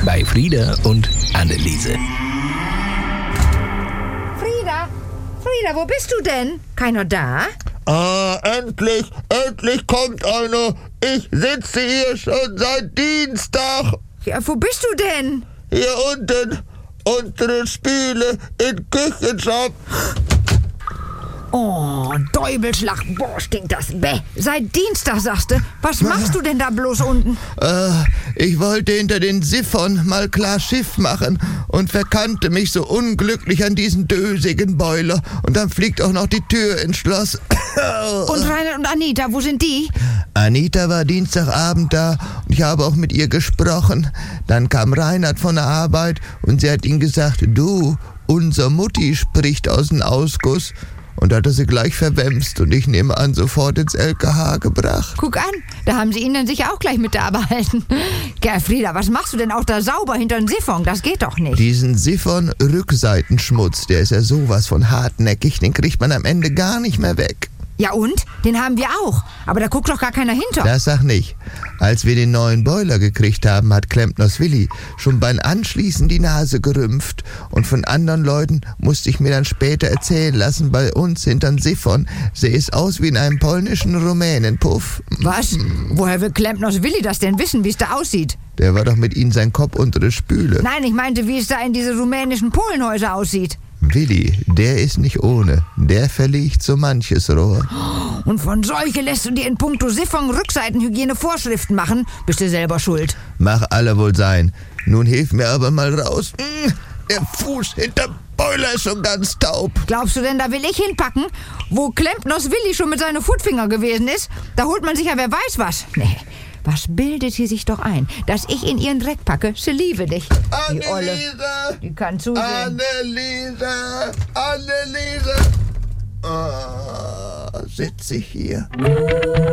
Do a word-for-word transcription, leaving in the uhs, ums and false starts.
bei Frieda und Anneliese. Frieda, Frieda, wo bist du denn? Keiner da? Ah, endlich, endlich kommt einer. Ich sitze hier schon seit Dienstag. Ja, wo bist du denn? Hier unten, unsere Spüle in Küchenshop. Oh, Däubelschlag, boah, stinkt das. Bäh. Seit Dienstag, sagst du. Was machst du denn da bloß unten? Äh, ich wollte hinter den Siphon mal klar Schiff machen und verkannte mich so unglücklich an diesen dösigen Boiler. Und dann fliegt auch noch die Tür ins Schloss. Und Reinhard und Anita, wo sind die? Anita war Dienstagabend da und ich habe auch mit ihr gesprochen. Dann kam Reinhard von der Arbeit und sie hat ihm gesagt, du, unser Mutti spricht aus dem Ausguss. Und hat er sie gleich verwemst und ich nehme an, sofort ins L K H gebracht. Guck an, da haben sie ihn dann sicher auch gleich mit da behalten. Gell, Frieda, was machst du denn auch da sauber hinter den Siphon? Das geht doch nicht. Diesen Siphon-Rückseitenschmutz, der ist ja sowas von hartnäckig, den kriegt man am Ende gar nicht mehr weg. Ja und? Den haben wir auch. Aber da guckt doch gar keiner hinter. Das sag nicht. Als wir den neuen Boiler gekriegt haben, hat Klempners Willi schon beim Anschließen die Nase gerümpft. Und von anderen Leuten musste ich mir dann später erzählen lassen, bei uns hintern Siphon sähe es aus wie in einem polnischen Rumänenpuff. Was? Woher will Klempners Willi das denn wissen, wie es da aussieht? Der war doch mit ihnen sein Kopf unter der Spüle. Nein, ich meinte, wie es da in diese rumänischen Polenhäuser aussieht. Willi, der ist nicht ohne. Der verlegt so manches Rohr. Und von solche lässt du dir in puncto Siphon-Rückseitenhygiene Vorschriften machen? Bist du selber schuld. Mach alle wohl sein. Nun hilf mir aber mal raus. Der Fuß hinterm Boiler ist schon ganz taub. Glaubst du denn, da will ich hinpacken? Wo Klempners Willi schon mit seinen Footfinger gewesen ist? Da holt man sich ja wer weiß was. Nee. Was bildet sie sich doch ein, dass ich in ihren Dreck packe? Sie liebe dich. Die Olle, Anneliese! die kann zusehen. Anneliese! Anneliese! Oh, sitze ich hier.